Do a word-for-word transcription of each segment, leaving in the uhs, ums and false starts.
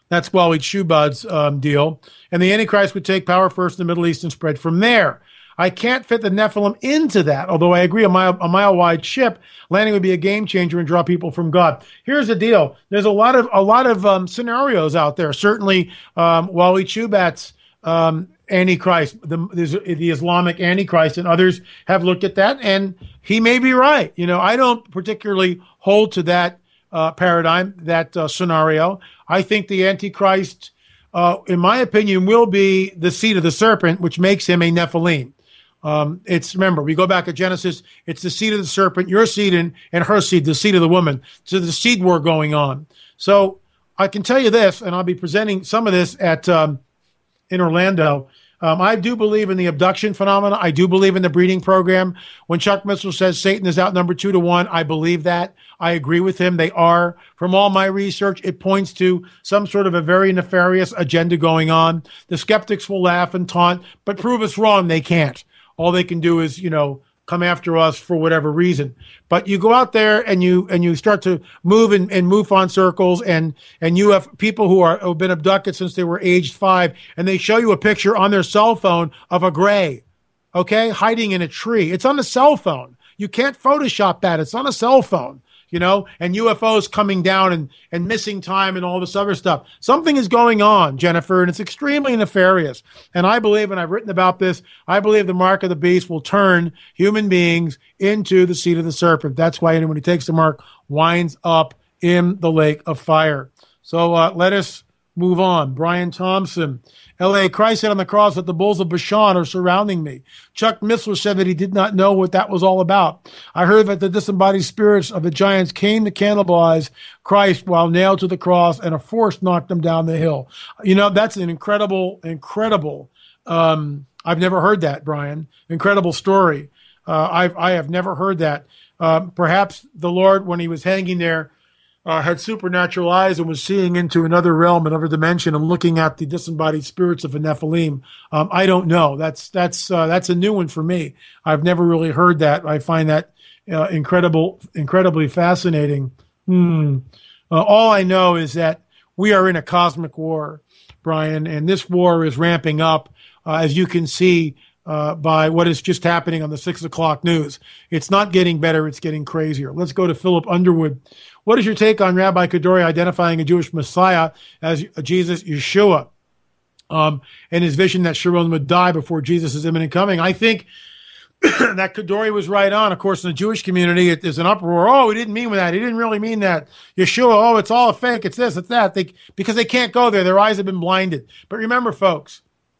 That's Waleed Shoebat's um, deal. And the Antichrist would take power first in the Middle East and spread from there. I can't fit the Nephilim into that, although I agree a mile, a mile wide ship landing would be a game changer and draw people from God. Here's the deal. There's a lot of a lot of um, scenarios out there. Certainly, um, Waleed Shoebat's um, Antichrist, the, the Islamic Antichrist, and others have looked at that, and he may be right. You know, I don't particularly hold to that uh, paradigm, that uh, scenario. I think the Antichrist, uh, in my opinion, will be the seed of the serpent, which makes him a Nephilim. Um, it's, remember, we go back to Genesis, it's the seed of the serpent, your seed and, and her seed, the seed of the woman. So the seed war going on. So I can tell you this, and I'll be presenting some of this at um, in Orlando. Um, I do believe in the abduction phenomena. I do believe in the breeding program. When Chuck Missler says Satan is outnumbered two to one, I believe that. I agree with him. They are. From all my research, it points to some sort of a very nefarious agenda going on. The skeptics will laugh and taunt, but prove us wrong, they can't. All they can do is, you know, come after us for whatever reason. But you go out there and you and you start to move in, in MUFON circles, and and you have people who are who have been abducted since they were aged five, and they show you a picture on their cell phone of a gray, okay, hiding in a tree. It's on a cell phone. You can't Photoshop that. It's on a cell phone. You know, and U F Os coming down and, and missing time and all this other stuff. Something is going on, Jennifer, and it's extremely nefarious. And I believe, and I've written about this, I believe the mark of the beast will turn human beings into the seed of the serpent. That's why anyone who takes the mark winds up in the lake of fire. So uh, let us move on. Brian Thompson, L A, Christ said on the cross that the bulls of Bashan are surrounding me. Chuck Missler said that he did not know what that was all about. I heard that the disembodied spirits of the giants came to cannibalize Christ while nailed to the cross, and a force knocked him down the hill. You know, that's an incredible, incredible, um, I've never heard that, Brian. Incredible story. Uh, I've, I have never heard that. Um, perhaps the Lord, when he was hanging there, Uh, had supernatural eyes and was seeing into another realm, another dimension, and looking at the disembodied spirits of the Nephilim. Um, I don't know. That's that's uh, that's a new one for me. I've never really heard that. I find that uh, incredible, incredibly fascinating. Hmm. Uh, all I know is that we are in a cosmic war, Brian, and this war is ramping up, uh, as you can see uh, by what is just happening on the six o'clock news. It's not getting better. It's getting crazier. Let's go to Philip Underwood. What is your take on Rabbi Kadori identifying a Jewish Messiah as Jesus, Yeshua, um, and his vision that Sharon would die before Jesus' imminent coming? I think that Kadori was right on. Of course, in the Jewish community, it, there's an uproar. Oh, he didn't mean that. He didn't really mean that. Yeshua, oh, it's all a fake. It's this, it's that. They, because they can't go there. Their eyes have been blinded. But remember, folks,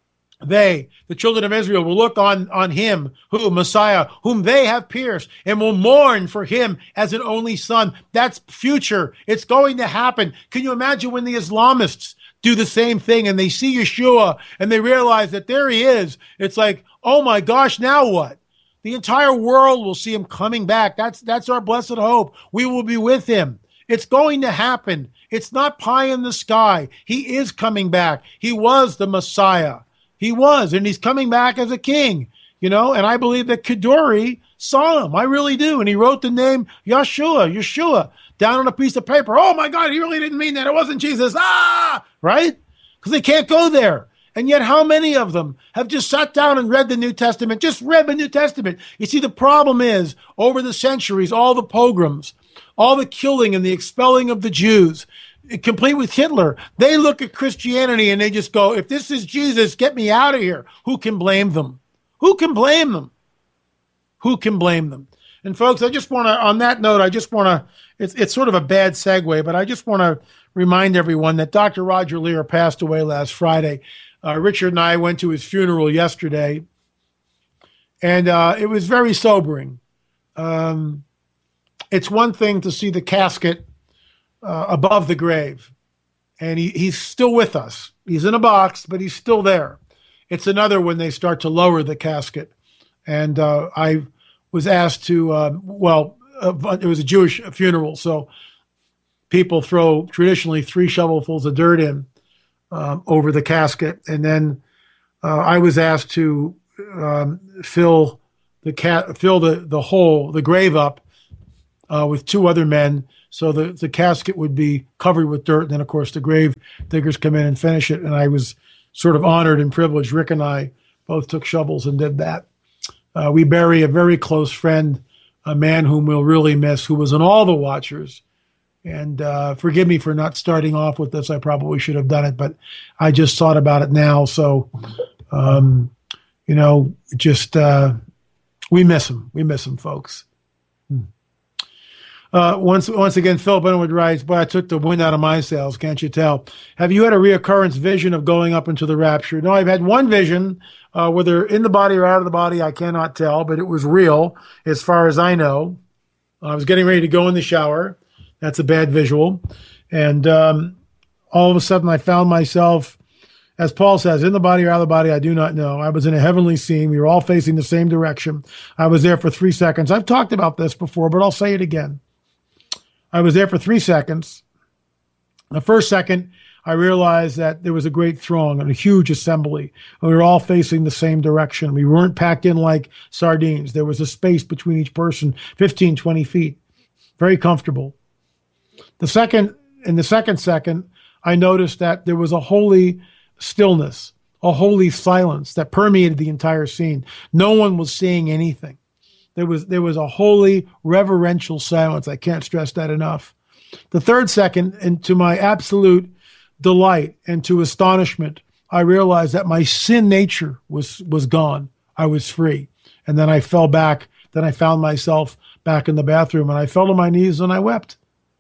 they, the children of Israel, will look on, on him, who, Messiah, whom they have pierced, and will mourn for him as an only son. That's future. It's going to happen. Can you imagine when the Islamists do the same thing and they see Yeshua and they realize that there he is? It's like, oh my gosh, now what? The entire world will see him coming back. That's, that's our blessed hope. We will be with him. It's going to happen. It's not pie in the sky. He is coming back. He was the Messiah. He was, and he's coming back as a king, you know, and I believe that Kadori saw him. I really do. And he wrote the name Yeshua, Yeshua, down on a piece of paper. Oh, my God, he really didn't mean that. It wasn't Jesus. Ah, right? Because they can't go there. And yet how many of them have just sat down and read the New Testament, just read the New Testament? You see, the problem is, over the centuries, all the pogroms, all the killing and the expelling of the Jews, complete with Hitler, they look at Christianity and they just go, if this is Jesus, get me out of here. Who can blame them? Who can blame them? Who can blame them? And folks, I just want to, on that note, I just want to, it's, it's sort of a bad segue, but I just want to remind everyone that Doctor Roger Lear passed away last Friday. Uh, Richard and I went to his funeral yesterday, and uh, it was very sobering. Um, it's one thing to see the casket Uh, above the grave, and he, he's still with us. He's in a box, but he's still there. It's another when they start to lower the casket. And uh, I was asked to, uh, well, uh, it was a Jewish funeral, so people throw traditionally three shovelfuls of dirt in um, over the casket, and then uh, I was asked to um, fill the cat, fill the the hole, the grave up uh, with two other men So the, the casket would be covered with dirt. And then, of course, the grave diggers come in and finish it. And I was sort of honored and privileged. Rick and I both took shovels and did that. Uh, we bury a very close friend, a man whom we'll really miss, who was in all the Watchers. And uh, forgive me for not starting off with this. I probably should have done it, but I just thought about it now. So, um, you know, just uh, we miss him. We miss him, folks. Hmm. Uh, once once again, Phil Benwood writes, boy, I took the wind out of my sails, can't you tell? Have you had a reoccurrence vision of going up into the rapture? No, I've had one vision, uh, whether in the body or out of the body, I cannot tell, but it was real as far as I know. I was getting ready to go in the shower. That's a bad visual. And um, all of a sudden I found myself, as Paul says, in the body or out of the body, I do not know. I was in a heavenly scene. We were all facing the same direction. I was there for three seconds. I've talked about this before, but I'll say it again. I was there for three seconds. The first second, I realized that there was a great throng and a huge assembly. We were all facing the same direction. We weren't packed in like sardines. There was a space between each person, fifteen, twenty feet. Very comfortable. The second, in the second second, I noticed that there was a holy stillness, a holy silence that permeated the entire scene. No one was saying anything. There was there was a holy, reverential silence. I can't stress that enough. The third second, and to my absolute delight and to astonishment, I realized that my sin nature was was gone. I was free. And then I fell back. Then I found myself back in the bathroom, and I fell to my knees and I wept.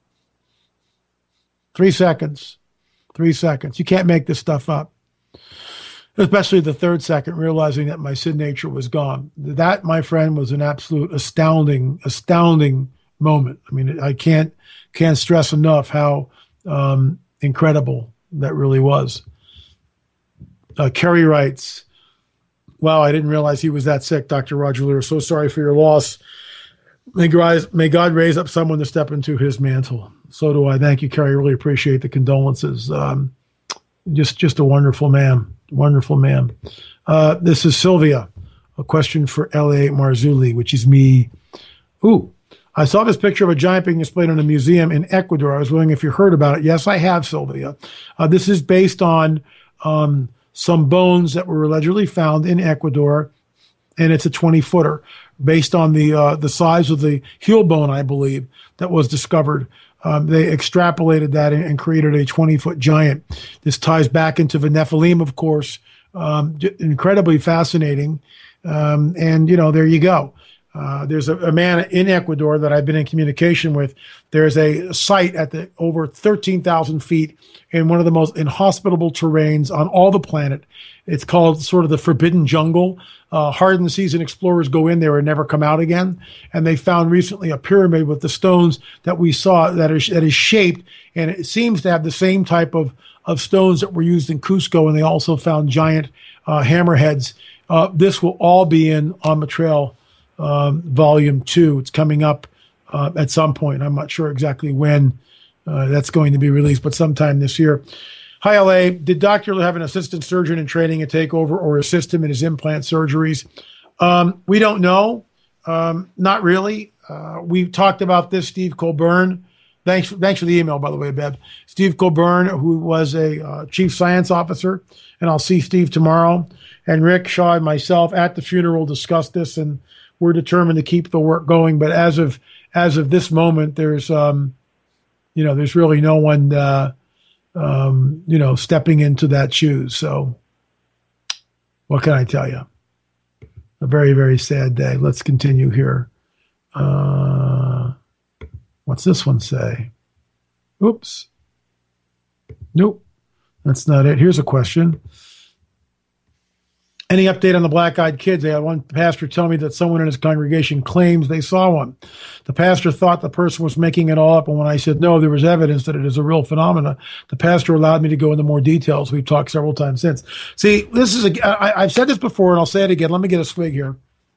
Three seconds. Three seconds. You can't make this stuff up. Especially the third second, realizing that my sin nature was gone. That, my friend, was an absolute astounding, astounding moment. I mean, I can't can't stress enough how um, incredible that really was. Uh, Kerry writes, wow, I didn't realize he was that sick, Doctor Roger Lear. So sorry for your loss. May God, may God raise up someone to step into his mantle. So do I. Thank you, Kerry. Really appreciate the condolences. Um, just, just a wonderful man. Wonderful man. Uh, this is Sylvia. A question for L A Marzulli, which is me. Ooh, I saw this picture of a giant being displayed in a museum in Ecuador. I was wondering if you heard about it. Yes, I have, Sylvia. Uh, this is based on um, some bones that were allegedly found in Ecuador, and it's a twenty-footer based on the uh, the size of the heel bone, I believe, that was discovered. Um, they extrapolated that and, and created a twenty-foot giant. This ties back into the Nephilim, of course. Um, incredibly fascinating. Um, and, you know, there you go. Uh, there's a, a man in Ecuador that I've been in communication with. There's a site at the over thirteen thousand feet in one of the most inhospitable terrains on all the planet. It's called sort of the Forbidden Jungle. Uh, hardened season explorers go in there and never come out again. And they found recently a pyramid with the stones that we saw that is, that is shaped, and it seems to have the same type of, of stones that were used in Cusco. And they also found giant uh, hammerheads. Uh, this will all be in On the Trail um, Volume two. It's coming up uh, at some point. I'm not sure exactly when uh, that's going to be released, but sometime this year. Hi, L A. Did Doctor have an assistant surgeon in training and take over or assist him in his implant surgeries? Um, we don't know. Um, not really. Uh, we talked about this, Steve Colburn. Thanks, thanks for the email, by the way, Bev. Steve Colburn, who was a uh, chief science officer, and I'll see Steve tomorrow. And Rick Shaw and myself at the funeral discussed this, and we're determined to keep the work going. But as of as of this moment, there's um, you know, there's really no one uh, um, you know, stepping into that shoes. So what can I tell you? A very, very sad day. Let's continue here. Uh, what's this one say? Oops. Nope. That's not it. Here's a question. Any update on the black-eyed kids? They had one pastor tell me that someone in his congregation claims they saw one. The pastor thought the person was making it all up, and when I said no, there was evidence that it is a real phenomena, the pastor allowed me to go into more details. We've talked several times since. See, this is a, I, I've said this before, and I'll say it again. Let me get a swig here.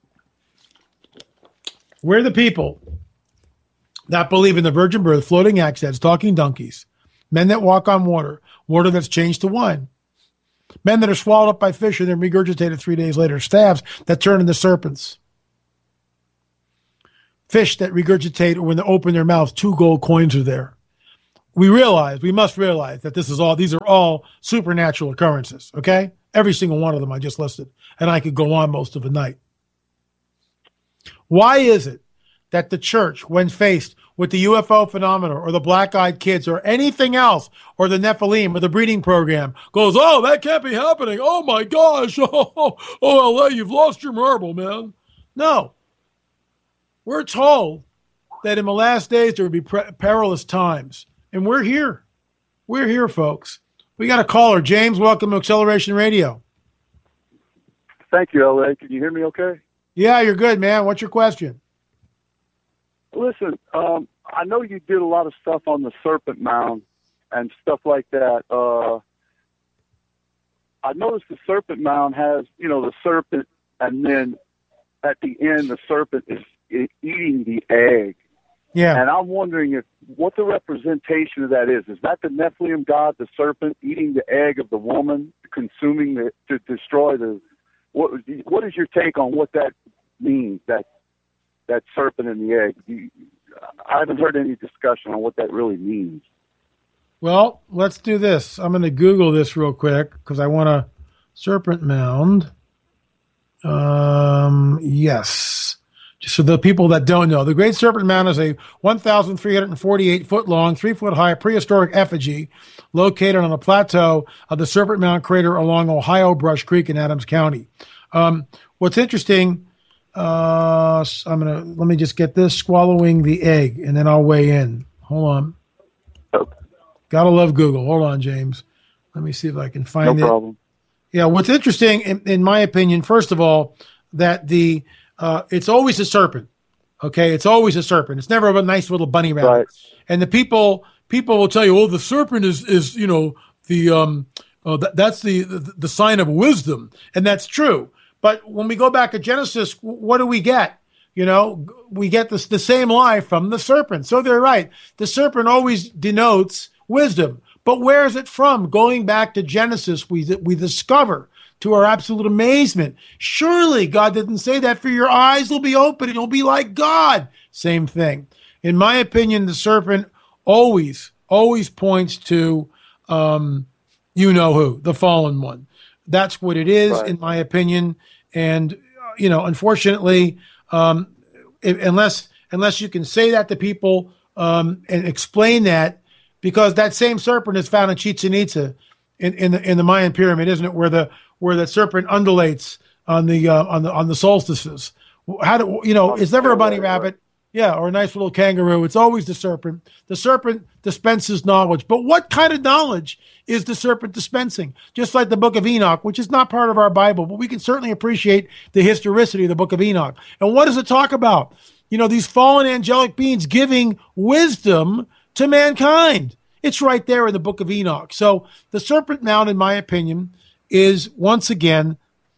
We're the people that believe in the virgin birth, floating accents, talking donkeys, men that walk on water, water that's changed to wine. Men that are swallowed up by fish and then regurgitated three days later. Staves that turn into serpents. fish that regurgitate, or when they open their mouths, two gold coins are there. We realize, we must realize that this is all, these are all supernatural occurrences, okay? Every single one of them I just listed, and I could go on most of the night. Why is it that the church, when faced with the U F O phenomena or the black-eyed kids or anything else, or the Nephilim or the breeding program, goes, oh, that can't be happening. Oh, my gosh. Oh, oh L A, you've lost your marble, man. No. We're told that in the last days there would be pre- perilous times. And we're here. We're here, folks. We got a caller. James, welcome to Acceleration Radio. Thank you, L A. Can you hear me okay? Yeah, you're good, man. What's your question? Listen, um, I know you did a lot of stuff on the Serpent Mound and stuff like that. Uh, I noticed the Serpent Mound has, you know, the serpent, and then at the end, the serpent is eating the egg. Yeah. And I'm wondering if what the representation of that is. Is that the Nephilim god, the serpent, eating the egg of the woman, consuming the, to destroy the, what, what is your take on what that means, that that serpent in the egg? You, I haven't heard any discussion on what that really means. Well, let's do this. I'm going to Google this real quick because I want a serpent mound. Um, yes. Just for the people that don't know, the Great Serpent Mound is a one thousand three hundred forty-eight foot long, three foot high prehistoric effigy located on a plateau of the Serpent Mound crater along Ohio Brush Creek in Adams County. Um, what's interesting, uh, I'm going to, let me just get this, swallowing the egg, and then I'll weigh in. Hold on. Okay. Gotta love Google. Hold on, James. Let me see if I can find no it. No problem. Yeah, what's interesting, in, in my opinion, first of all, that the uh, it's always a serpent. Okay, it's always a serpent. It's never a nice little bunny rabbit. Right. And the people people will tell you, oh, the serpent is is you know the um uh, th- that's the, the the sign of wisdom, and that's true. But when we go back to Genesis, what do we get? You know, we get this, the same lie from the serpent. So they're right. The serpent always denotes wisdom. But where is it from? Going back to Genesis, we we discover, to our absolute amazement, surely God didn't say that, for your eyes will be open and you'll be like God. Same thing. In my opinion, the serpent always, always points to, um, you know who, the fallen one. That's what it is, right, in my opinion. And, uh, you know, unfortunately, um, if, unless unless you can say that to people um, and explain that, because that same serpent is found in Chichen Itza in, in the in the Mayan pyramid, isn't it? Where the where the serpent undulates on the uh, on the on the solstices. How do you know? It's never a bunny rabbit, yeah, or a nice little kangaroo. It's always the serpent. The serpent dispenses knowledge, but what kind of knowledge is the serpent dispensing? Just like the Book of Enoch, which is not part of our Bible, but we can certainly appreciate the historicity of the Book of Enoch. And what does it talk about? You know, these fallen angelic beings giving wisdom to mankind. It's right there in the Book of Enoch. So the Serpent Mound, in my opinion, is once again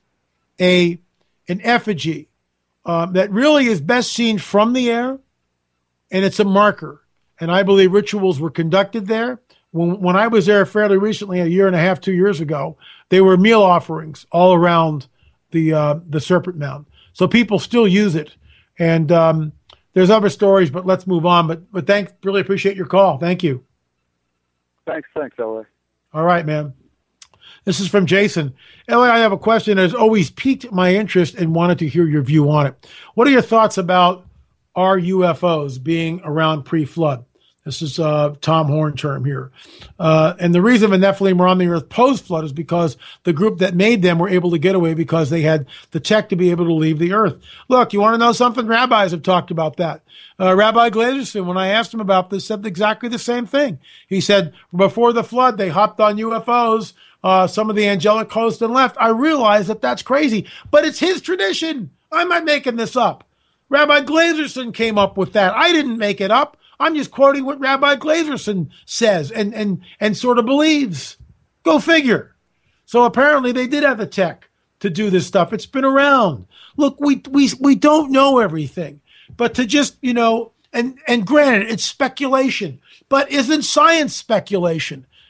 a an effigy um, that really is best seen from the air, and it's a marker. And I believe rituals were conducted there. When when I was there fairly recently, a year and a half, two years ago, there were meal offerings all around the uh, the Serpent Mound. So people still use it. And um, there's other stories, but let's move on. But but thanks, really appreciate your call. Thank you. Thanks, thanks, L A. All right, man. This is from Jason. L A, I have a question that has always piqued my interest and wanted to hear your view on it. What are your thoughts about our U F Os being around pre-flood? This is uh, Tom Horn term here. Uh, and the reason the Nephilim were on the earth post-flood is because the group that made them were able to get away because they had the tech to be able to leave the earth. Look, you want to know something? Rabbis have talked about that. Uh, Rabbi Glazerson, when I asked him about this, said exactly the same thing. He said, before the flood, they hopped on U F Os, uh, some of the angelic host, and left. I realize that that's crazy, but it's his tradition. I'm not making this up. Rabbi Glazerson came up with that. I didn't make it up. I'm just quoting what Rabbi Glazerson says and, and, and sort of believes. Go figure. So apparently they did have the tech to do this stuff. It's been around. Look, we we we don't know everything, but to just, you know, and, and granted, it's speculation, but isn't science speculation?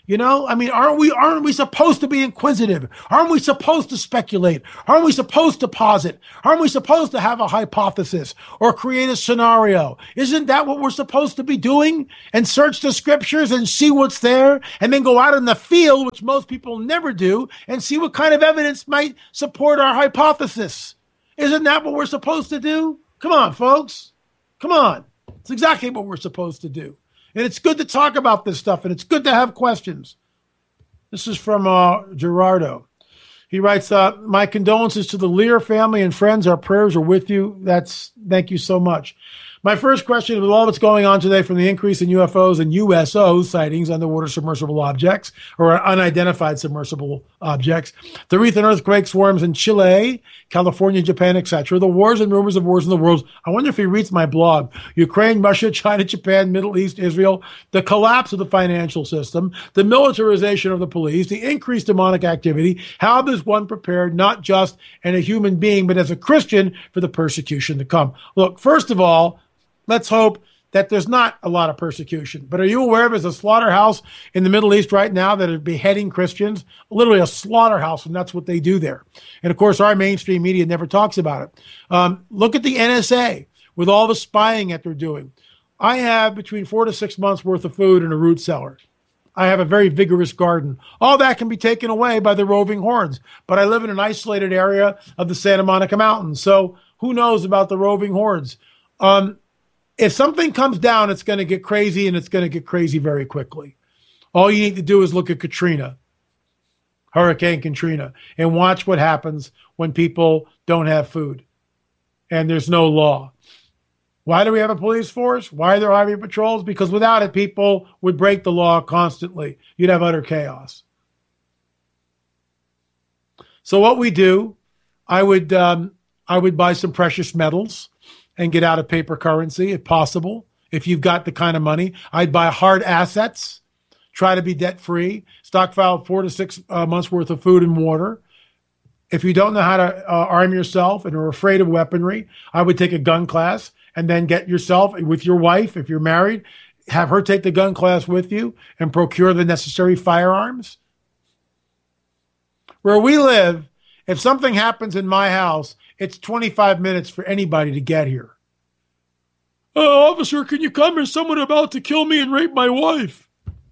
You know, I mean, aren't we aren't we supposed to be inquisitive? Aren't we supposed to speculate? Aren't we supposed to posit? Aren't we supposed to have a hypothesis or create a scenario? Isn't that what we're supposed to be doing? And search the scriptures and see what's there, and then go out in the field, which most people never do, and see what kind of evidence might support our hypothesis. Isn't that what we're supposed to do? Come on, folks. Come on. It's exactly what we're supposed to do. And it's good to talk about this stuff, and it's good to have questions. This is from uh, Gerardo. He writes, uh, my condolences to the Lear family and friends. Our prayers are with you. That's thank you so much. My first question, with all that's going on today from the increase in U F Os and U S O sightings, underwater submersible objects, or unidentified submersible objects, the recent earthquake swarms in Chile, California, Japan, et cetera, the wars and rumors of wars in the world. I wonder if he reads my blog. Ukraine, Russia, China, Japan, Middle East, Israel, the collapse of the financial system, the militarization of the police, the increased demonic activity. How is one prepared, not just as a human being, but as a Christian, for the persecution to come? Look, first of all, let's hope that there's not a lot of persecution. But are you aware of there's a slaughterhouse in the Middle East right now that are beheading Christians? Literally a slaughterhouse, and that's what they do there. And of course, our mainstream media never talks about it. Um, look at the N S A with all the spying that they're doing. I have between four to six months worth of food in a root cellar. I have a very vigorous garden. All that can be taken away by the roving hordes. But I live in an isolated area of the Santa Monica Mountains. So who knows about the roving hordes? Um, If something comes down, it's going to get crazy, and it's going to get crazy very quickly. All you need to do is look at Katrina, Hurricane Katrina, and watch what happens when people don't have food and there's no law. Why do we have a police force? Why are there highway patrols? Because without it, people would break the law constantly. You'd have utter chaos. So what we do, I would um, I would buy some precious metals and get out of paper currency if possible. If you've got the kind of money, I'd buy hard assets, try to be debt free, stockpile four to six uh, months worth of food and water. If you don't know how to uh, arm yourself and are afraid of weaponry, I would take a gun class and then get yourself with your wife, if you're married, have her take the gun class with you and procure the necessary firearms. Where we live, if something happens in my house, it's twenty-five minutes for anybody to get here. Oh, officer, can you come? There's someone about to kill me and rape my wife.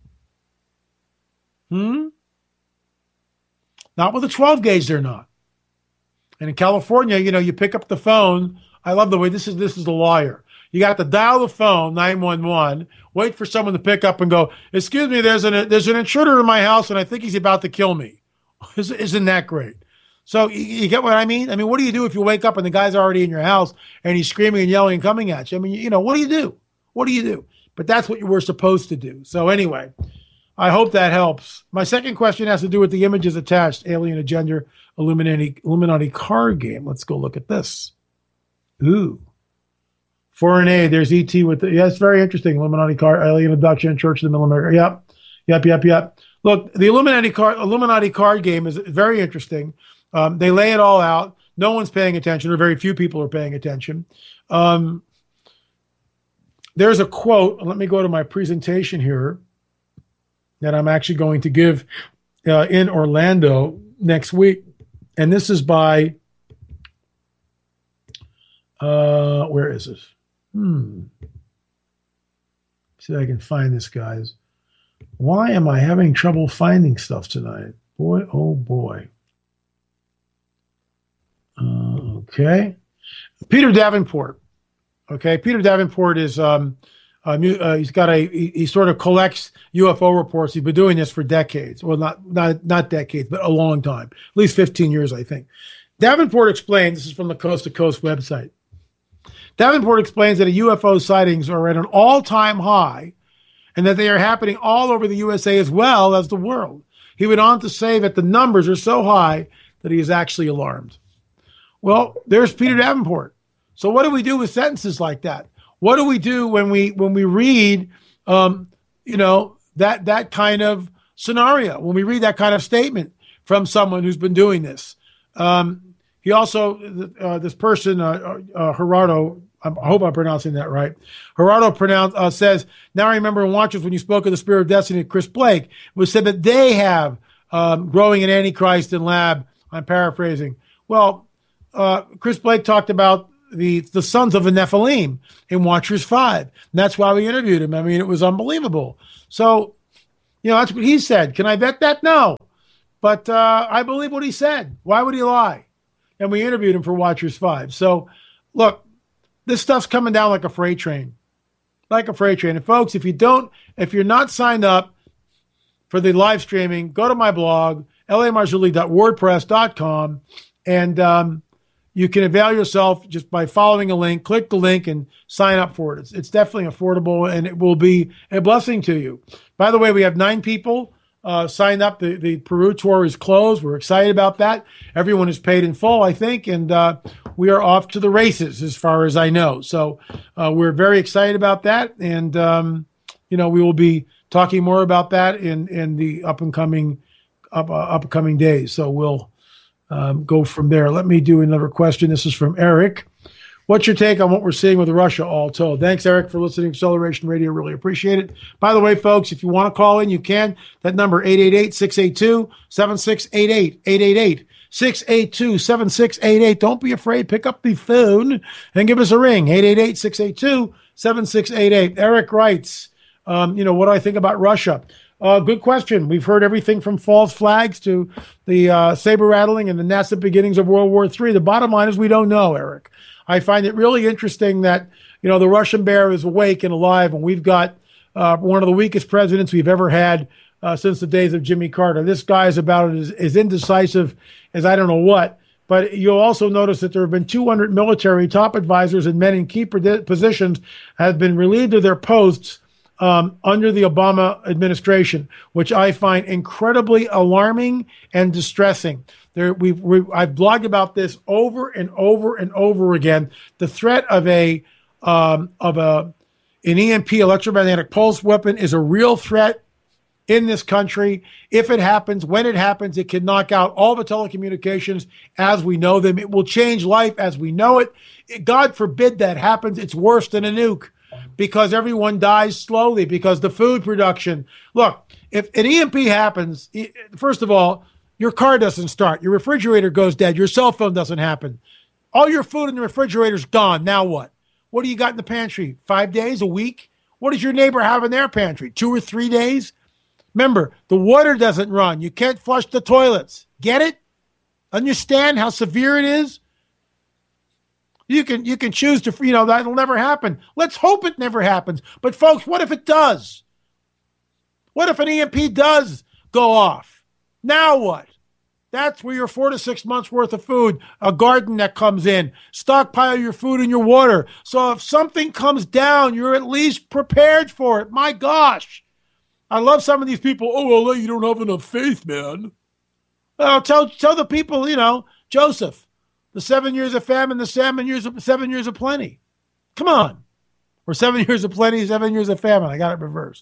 Hmm? Not with a twelve gauge, they're not. And in California, you know, you pick up the phone. I love the way this is, this is the lawyer. You got to dial the phone, nine one one, wait for someone to pick up and go, excuse me, there's an, there's an intruder in my house and I think he's about to kill me. Isn't that great? So you, you get what I mean? I mean, what do you do if you wake up and the guy's already in your house and he's screaming and yelling and coming at you? I mean, you know, what do you do? What do you do? But that's what you were supposed to do. So anyway, I hope that helps. My second question has to do with the images attached, Alien Agenda, Illuminati, Illuminati card game. Let's go look at this. Ooh. Foreign aid. There's E T with the, yeah, it's very interesting. Illuminati card, alien abduction, Church of the Middle America. Yep. Yep, yep, yep. Look, the Illuminati card, Illuminati card game is very interesting. Um, they lay it all out. No one's paying attention, or very few people are paying attention. Um, there's a quote. Let me go to my presentation here that I'm actually going to give uh, in Orlando next week. And this is by, uh, where is this? Hmm. See if I can find this, guys. Why am I having trouble finding stuff tonight? Boy, oh boy. Uh, okay. Peter Davenport. Okay. Peter Davenport is, um, uh, uh, he's got a, he, he sort of collects U F O reports. He's been doing this for decades. Well, not, not, not decades, but a long time, at least fifteen years, I think. Davenport explains, this is from the Coast to Coast website. Davenport explains that U F O sightings are at an all-time high and that they are happening all over the U S A as well as the world. He went on to say that the numbers are so high that he is actually alarmed. Well, there's Peter Davenport. So what do we do with sentences like that? What do we do when we when we read, um, you know, that that kind of scenario, when we read that kind of statement from someone who's been doing this? Um, he also, uh, this person, uh, uh, Gerardo, I hope I'm pronouncing that right. Gerardo pronounce, uh, says, now I remember in Watchers when you spoke of the Spirit of Destiny to Chris Blake, it was said that they have um, growing an Antichrist in lab. I'm paraphrasing. Well, uh, Chris Blake talked about the the sons of the Nephilim in Watchers five. And that's why we interviewed him. I mean, it was unbelievable. So, you know, that's what he said. Can I bet that? No. But uh, I believe what he said. Why would he lie? And we interviewed him for Watchers five. So, look, this stuff's coming down like a freight train. Like a freight train. And folks, if you don't, if you're not signed up for the live streaming, go to my blog, l a marzulli dot wordpress dot com, and um, you can avail yourself just by following a link. Click the link and sign up for it. It's, it's definitely affordable, and it will be a blessing to you. By the way, we have nine people uh, signed up. The, the Peru tour is closed. We're excited about that. Everyone is paid in full, I think, and uh, we are off to the races as far as I know. So uh, we're very excited about that, and um, you know, we will be talking more about that in, in the up and coming up uh, upcoming days. So we'll um, go from there. Let me do another question. This is from Eric. What's your take on what we're seeing with Russia all told? Thanks, Eric, for listening to Acceleration Radio. Really appreciate it. By the way, folks, if you want to call in, you can. That number, eight eight eight, six eight two, seven six eight eight, eight eight eight, six eight two, seven six eight eight. Don't be afraid. Pick up the phone and give us a ring, eight eight eight, six eight two, seven six eight eight. Eric writes, um, you know, what do I think about Russia? Uh, good question. We've heard everything from false flags to the uh, saber rattling and the nascent beginnings of World War Three. The bottom line is we don't know, Eric. I find it really interesting that, you know, the Russian bear is awake and alive, and we've got uh, one of the weakest presidents we've ever had uh, since the days of Jimmy Carter. This guy is about as, as indecisive as I don't know what. But you'll also notice that there have been two hundred military top advisors and men in key positions have been relieved of their posts um, under the Obama administration, which I find incredibly alarming and distressing. There, we've, we've, I've blogged about this over and over and over again. The threat of a um, of a an E M P, electromagnetic pulse weapon, is a real threat in this country. If it happens, when it happens, it can knock out all the telecommunications as we know them. It will change life as we know it. God forbid that happens. It's worse than a nuke because everyone dies slowly because the food production. Look, if an E M P happens, first of all, your car doesn't start. Your refrigerator goes dead. Your cell phone doesn't happen. All your food in the refrigerator's gone. Now what? What do you got in the pantry? Five days, a week? What does your neighbor have in their pantry? Two or three days? Remember, the water doesn't run. You can't flush the toilets. Get it? Understand how severe it is? You can you can choose to, you know, that'll never happen. Let's hope it never happens. But folks, what if it does? What if an E M P does go off? Now what? That's where your four to six months worth of food, a garden that comes in, stockpile your food and your water. So if something comes down, you're at least prepared for it. My gosh. I love some of these people. Oh, well, you don't have enough faith, man. Well, tell tell the people, you know, Joseph, the seven years of famine, the seven years of seven years of plenty. Come on. Or seven years of plenty, seven years of famine. I got it reversed.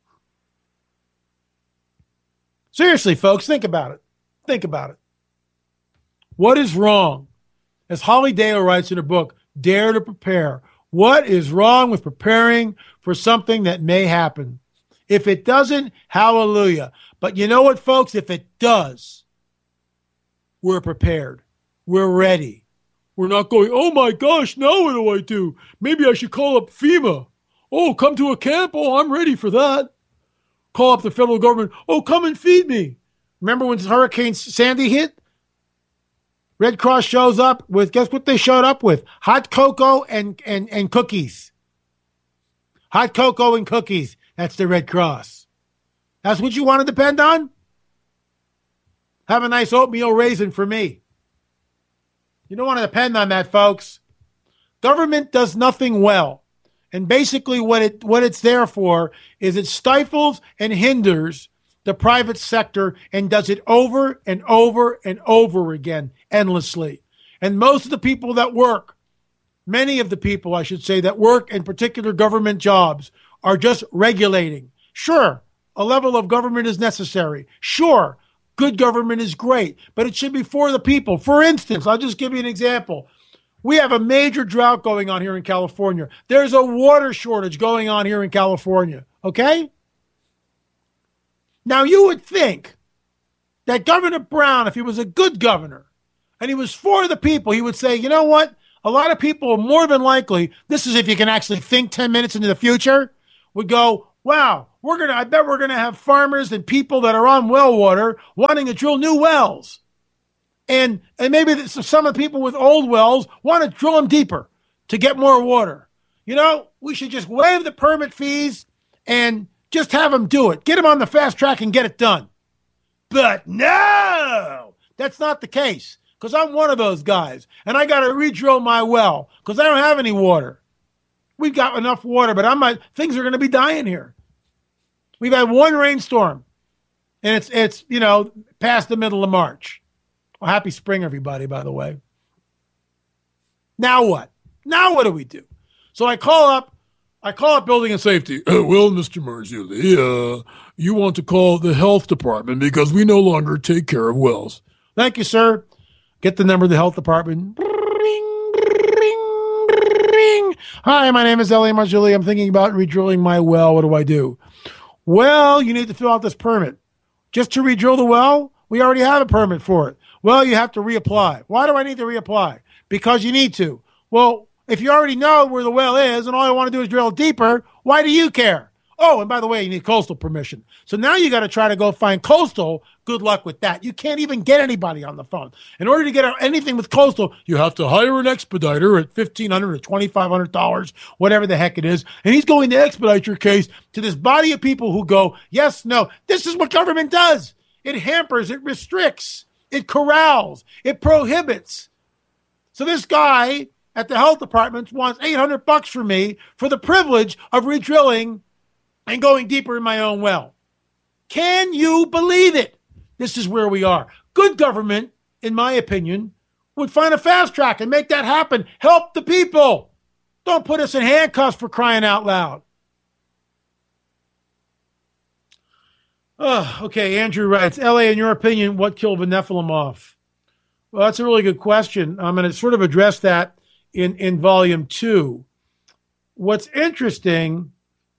Seriously, folks, think about it. Think about it. What is wrong? As Holly Dale writes in her book, Dare to Prepare. What is wrong with preparing for something that may happen? If it doesn't, hallelujah. But you know what, folks? If it does, we're prepared. We're ready. We're not going, oh my gosh, now what do I do? Maybe I should call up FEMA. Oh, come to a camp? Oh, I'm ready for that. Call up the federal government. Oh, come and feed me. Remember when Hurricane Sandy hit? Red Cross shows up with, guess what they showed up with? Hot cocoa and, and, and cookies. Hot cocoa and cookies. That's the Red Cross. That's what you want to depend on? Have a nice oatmeal raisin for me. You don't want to depend on that, folks. Government does nothing well. And basically what it what it's there for is it stifles and hinders the private sector and does it over and over and over again, endlessly. And most of the people that work, many of the people, I should say, that work in particular government jobs are just regulating. Sure, a level of government is necessary. Sure, good government is great, but it should be for the people. For instance, I'll just give you an example. We have a major drought going on here in California. There's a water shortage going on here in California, okay? Now, you would think that Governor Brown, if he was a good governor and he was for the people, he would say, you know what? A lot of people, more than likely, this is if you can actually think ten minutes into the future, would go, wow, we're gonna. I bet we're going to have farmers and people that are on well water wanting to drill new wells. And, and maybe some of the people with old wells want to drill them deeper to get more water. You know, we should just waive the permit fees and just have them do it. Get them on the fast track and get it done. But no, that's not the case, because I'm one of those guys, and I got to re-drill my well because I don't have any water. We've got enough water, but I'm not, things are going to be dying here. We've had one rainstorm, and it's, it's you know, past the middle of March. Well, happy spring, everybody, by the way. Now what? Now what do we do? So I call up, I call up building and safety. Uh, well, Mister Marzulli, uh, you want to call the health department because we no longer take care of wells. Thank you, sir. Get the number of the health department. Ring, ring, ring. Hi, my name is Elliot Marzulli. I'm thinking about redrilling my well. What do I do? Well, you need to fill out this permit. Just to redrill the well? We already have a permit for it. Well, you have to reapply. Why do I need to reapply? Because you need to. Well, if you already know where the well is and all I want to do is drill deeper, why do you care? Oh, and by the way, you need coastal permission. So now you got to try to go find coastal. Good luck with that. You can't even get anybody on the phone. In order to get anything with coastal, you have to hire an expediter at fifteen hundred dollars or twenty-five hundred dollars, whatever the heck it is. And he's going to expedite your case to this body of people who go, yes, no. This is what government does. It hampers, it restricts, it corrals, it prohibits. So this guy at the health department wants eight hundred bucks from me for the privilege of redrilling and going deeper in my own well. Can you believe it? This is where we are. Good government, in my opinion, would find a fast track and make that happen. Help the people. Don't put us in handcuffs for crying out loud. Oh, okay, Andrew writes, L A, in your opinion, what killed the Nephilim off? Well, that's a really good question. I'm going to sort of address that in, in volume two. What's interesting,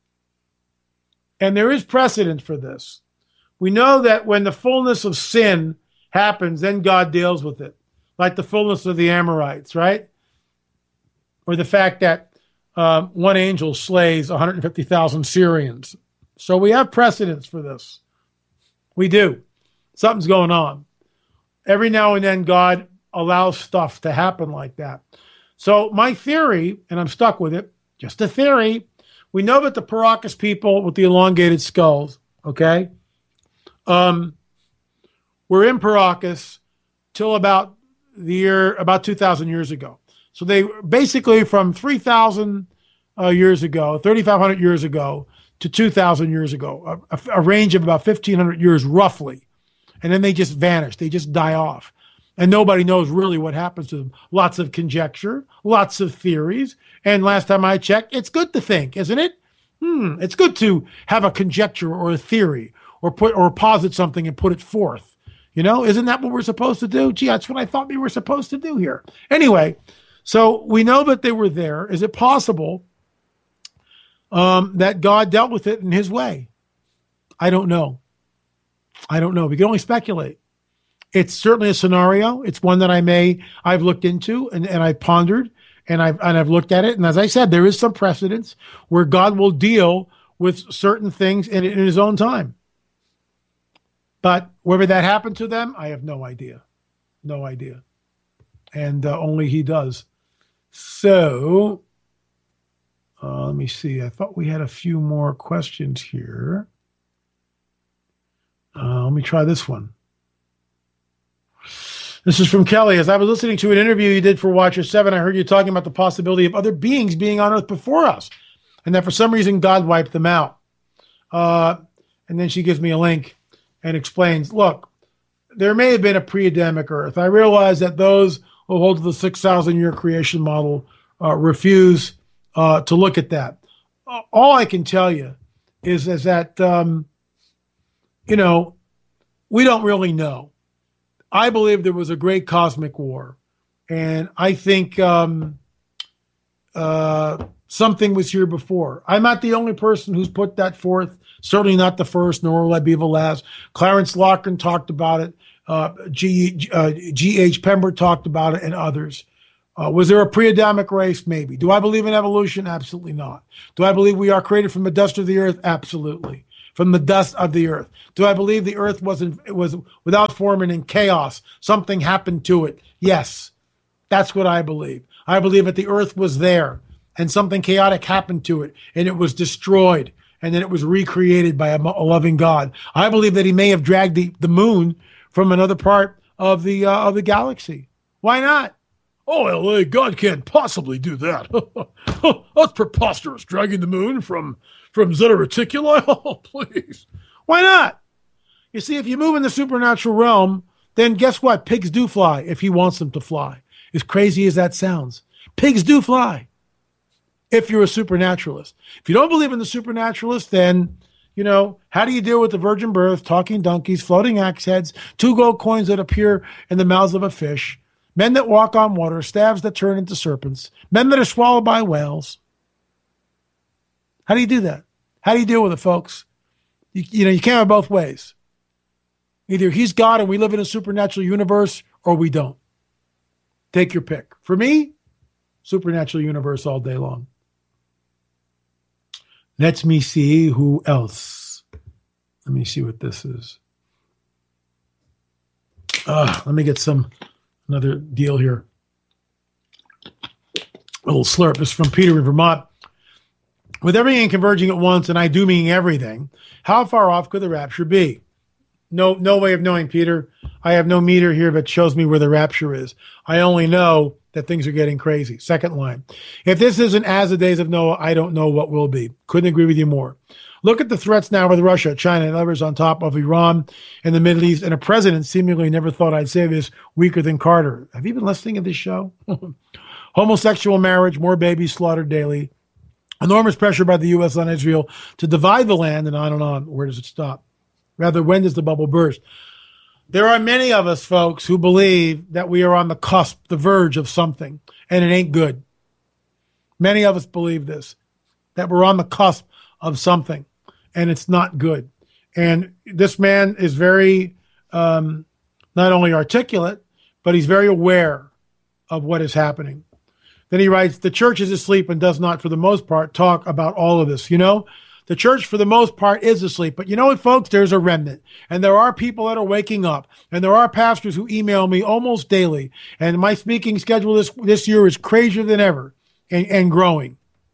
and there is precedent for this, we know that when the fullness of sin happens, then God deals with it, like the fullness of the Amorites, right? Or the fact that um, one angel slays one hundred fifty thousand Syrians. So we have precedents for this. We do. Something's going on. Every now and then, God allows stuff to happen like that. So my theory, and I'm stuck with it, just a theory, we know that the Paracas people with the elongated skulls, okay, um, were in Paracas till about the year, about two thousand years ago. So they basically from three thousand uh, years ago, thirty-five hundred years ago, to two thousand years ago, a, a range of about fifteen hundred years roughly. And then they just vanish. They just die off. And nobody knows really what happens to them. Lots of conjecture, lots of theories. And last time I checked, it's good to think, isn't it? Hmm, it's good to have a conjecture or a theory or put or posit something and put it forth. You know, isn't that what we're supposed to do? Gee, that's what I thought we were supposed to do here. Anyway, so we know that they were there. Is it possible Um, that God dealt with it in his way? I don't know. I don't know. We can only speculate. It's certainly a scenario. It's one that I may, I've looked into and, and I've pondered and I've, and I've looked at it. And as I said, there is some precedence where God will deal with certain things in, in his own time. But whether that happened to them, I have no idea. No idea. And uh, only he does. So, Uh, let me see. I thought we had a few more questions here. Uh, let me try this one. This is from Kelly. As I was listening to an interview you did for Watcher seven, I heard you talking about the possibility of other beings being on Earth before us, and that for some reason God wiped them out. Uh, and then she gives me a link and explains, look, there may have been a pre-Adamic Earth. I realize that those who hold to the six thousand year creation model uh, refuse Uh, to look at that. All I can tell you is, is that, um, you know, we don't really know. I believe there was a great cosmic war, And I think um, uh, something was here before. I'm not the only person who's put that forth, certainly not the first, nor will I be the last. Clarence Loughlin talked about it. Uh, G. Uh, G H. Pember talked about it, and others. Uh, was there a pre-Adamic race? Maybe. Do I believe in evolution? Absolutely not. Do I believe we are created from the dust of the earth? Absolutely. From the dust of the earth. Do I believe the earth wasn't it was without form and in chaos? Something happened to it. Yes. That's what I believe. I believe that the earth was there and something chaotic happened to it and it was destroyed and then it was recreated by a, a loving God. I believe that he may have dragged the, the moon from another part of the uh, of the galaxy. Why not? Oh, L A, God can't possibly do that. That's preposterous, dragging the moon from, from Zeta Reticuli. Oh, please. Why not? You see, if you move in the supernatural realm, then guess what? Pigs do fly if he wants them to fly. As crazy as that sounds. Pigs do fly if you're a supernaturalist. If you don't believe in the supernaturalist, then, you know, how do you deal with the virgin birth, talking donkeys, floating axe heads, two gold coins that appear in the mouths of a fish, men that walk on water, staves that turn into serpents, men that are swallowed by whales? How do you do that? How do you deal with it, folks? You, you know, you can't have both ways. Either he's God and we live in a supernatural universe, or we don't. Take your pick. For me, supernatural universe all day long. Let me see who else. Let me see what this is. Uh, let me get some... Another deal here. A little slurp. This is from Peter in Vermont. With everything converging at once, and I do mean everything, how far off could the rapture be? No, no way of knowing, Peter. I have no meter here that shows me where the rapture is. I only know that things are getting crazy. Second line. If this isn't as the days of Noah, I don't know what will be. Couldn't agree with you more. Look at the threats now with Russia, China, and others on top of Iran and the Middle East. And a president seemingly never thought I'd say this, weaker than Carter. Have you been listening to this show? Homosexual marriage, more babies slaughtered daily. Enormous pressure by the U S on Israel to divide the land, and on and on. Where does it stop? Rather, when does the bubble burst? There are many of us, folks, who believe that we are on the cusp, the verge of something, and it ain't good. Many of us believe this, that we're on the cusp of something, and it's not good. And this man is very, um, not only articulate, but he's very aware of what is happening. Then he writes, the church is asleep and does not, for the most part, talk about all of this. You know, the church, for the most part, is asleep. But you know what, folks? There's a remnant. And there are people that are waking up. And there are pastors who email me almost daily. And my speaking schedule this, this year is crazier than ever and, and growing.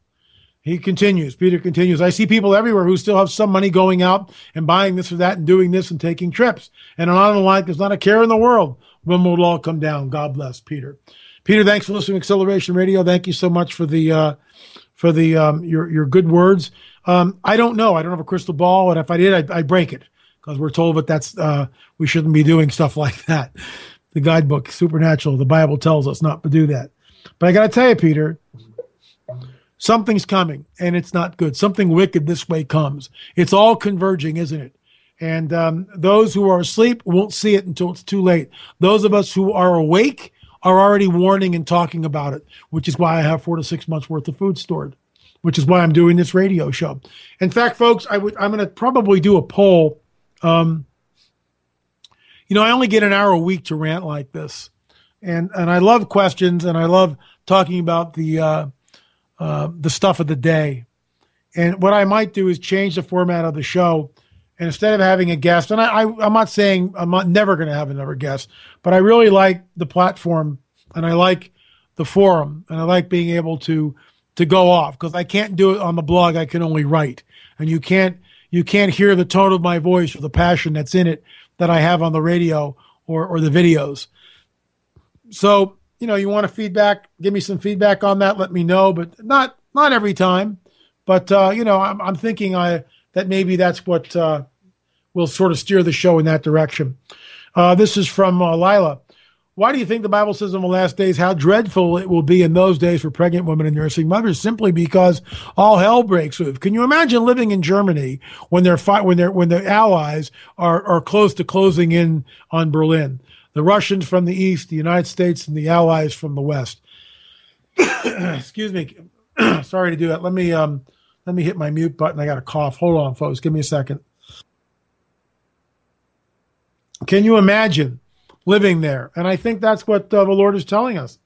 He continues, Peter continues, I see people everywhere who still have some money going out and buying this or that and doing this and taking trips. And on and like, there's not a care in the world when will it all come down. God bless, Peter. Peter, thanks for listening to Acceleration Radio. Thank you so much for the uh, for the um, your your good words. Um, I don't know. I don't have a crystal ball, and if I did, I'd, I'd break it because we're told that that's uh, we shouldn't be doing stuff like that. The guidebook, Supernatural, the Bible tells us not to do that. But I got to tell you, Peter, something's coming, and it's not good. Something wicked this way comes. It's all converging, isn't it? And um, those who are asleep won't see it until it's too late. Those of us who are awake are already warning and talking about it, which is why I have four to six months worth of food stored, which is why I'm doing this radio show. In fact, folks, I would, I'm going to probably do a poll. Um, you know, I only get an hour a week to rant like this. And, and I love questions, and I love talking about the, uh, uh, the stuff of the day. And what I might do is change the format of the show. And instead of having a guest, and I, I, I'm not saying I'm not never going to have another guest, but I really like the platform, and I like the forum, and I like being able to to go off, because I can't do it on the blog. I can only write, and you can't you can't hear the tone of my voice or the passion that's in it that I have on the radio or or the videos. So, you know, you want to feedback? Give me some feedback on that. Let me know, but not not every time. But uh, you know, I'm, I'm thinking I. that maybe that's what uh, will sort of steer the show in that direction. Uh, this is from uh, Lila. Why do you think the Bible says in the last days how dreadful it will be in those days for pregnant women and nursing mothers? Simply because all hell breaks loose. Can you imagine living in Germany when they're fi- when they're when the Allies are are close to closing in on Berlin? the Russians from the east, the United States, and the Allies from the west. Excuse me. Sorry to do that. Let me um, let me hit my mute button. I got a cough. Hold on, folks. Give me a second. Can you imagine living there? And I think that's what uh, the Lord is telling us.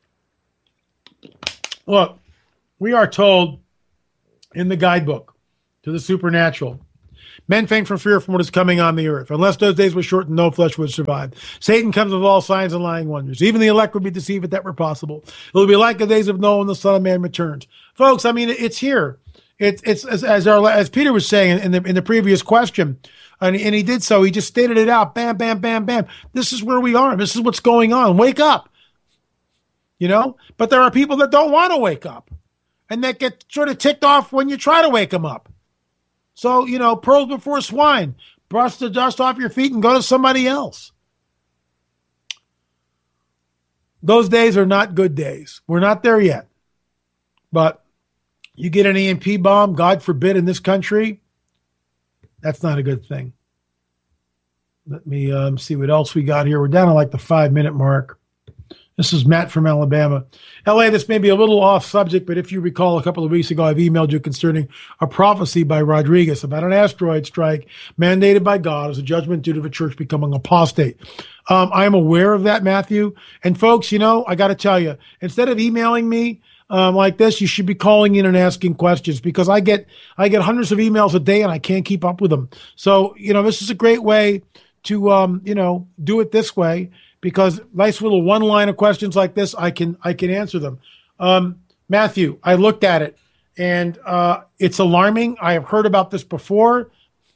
Look, we are told in the guidebook to the supernatural, men faint for fear from what is coming on the earth. Unless those days were shortened, no flesh would survive. Satan comes with all signs and lying wonders. Even the elect would be deceived if that were possible. It will be like the days of Noah when the Son of Man returns. Folks, I mean, it's here. It's it's as as, our, as Peter was saying in the in the previous question, and, and he did so. He just stated it out. Bam, bam, bam, bam. This is where we are. This is what's going on. Wake up. You know, but there are people that don't want to wake up and that get sort of ticked off when you try to wake them up. So, you know, pearls before swine, brush the dust off your feet and go to somebody else. Those days are not good days. We're not there yet. But you get an E M P bomb, God forbid, in this country, that's not a good thing. Let me um, see what else we got here. We're down to like the five-minute mark. This is Matt from Alabama. L A, this may be a little off subject, but if you recall, a couple of weeks ago, I've emailed you concerning a prophecy by Rodriguez about an asteroid strike mandated by God as a judgment due to the church becoming apostate. Um, I am aware of that, Matthew. And folks, you know, I got to tell you, instead of emailing me um, like this, you should be calling in and asking questions, because I get I get hundreds of emails a day and I can't keep up with them. So, you know, this is a great way to, um, you know, do it this way. Because nice little one line of questions like this, I can I can answer them. Um, Matthew, I looked at it, and uh, it's alarming. I have heard about this before.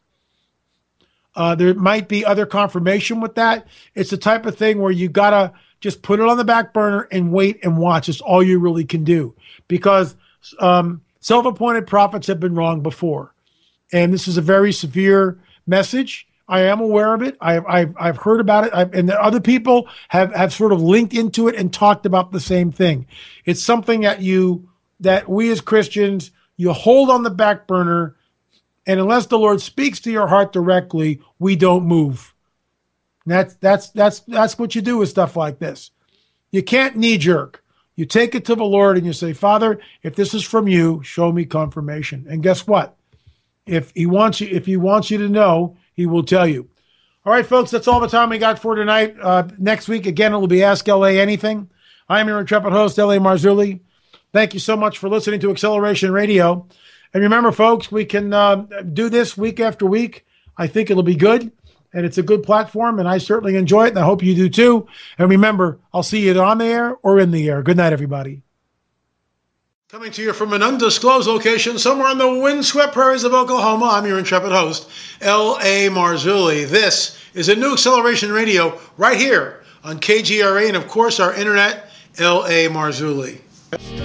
Uh, there might be other confirmation with that. It's the type of thing where you got to just put it on the back burner and wait and watch. It's all you really can do. Because um, self-appointed prophets have been wrong before. And this is a very severe message. I am aware of it. I've I've, I've heard about it, I've, and other people have, have sort of linked into it and talked about the same thing. It's something that you that we as Christians you hold on the back burner, and unless the Lord speaks to your heart directly, we don't move. And that's that's that's that's what you do with stuff like this. You can't knee jerk. You take it to the Lord and you say, Father, if this is from you, show me confirmation. And guess what? If he wants you, if he wants you to know, he will tell you. All right, folks, that's all the time we got for tonight. Uh, next week, again, it will be Ask L A Anything. I'm your intrepid host, L A Marzulli. Thank you so much for listening to Acceleration Radio. And remember, folks, we can uh, do this week after week. I think it'll be good, and it's a good platform, and I certainly enjoy it, and I hope you do too. And remember, I'll see you on the air or in the air. Good night, everybody. Coming to you from an undisclosed location somewhere in the windswept prairies of Oklahoma, I'm your intrepid host, L A Marzulli. This is a new Acceleration Radio right here on K G R A and, of course, our internet, L A Marzulli.